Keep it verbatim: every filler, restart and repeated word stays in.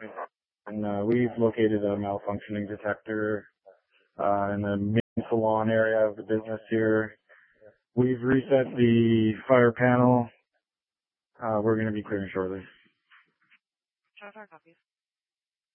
and uh, we've located a malfunctioning detector uh, in the main salon area of the business here. We've reset the fire panel. Uh, we're going to be clearing shortly.